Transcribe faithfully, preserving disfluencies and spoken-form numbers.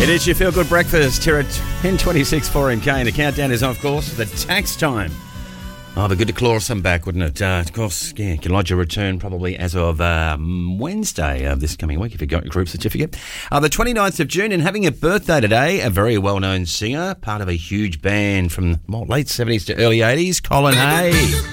It is your feel-good breakfast here at ten twenty-six four M K, and the countdown is, of course, the tax time. Oh, but good to claw some back, wouldn't it? Uh, of course, yeah, you can lodge a return probably as of um, Wednesday of this coming week if you've got your group certificate. Uh, the twenty-ninth of June, and having a birthday today, a very well-known singer, part of a huge band from well, late seventies to early eighties, Colin Hay.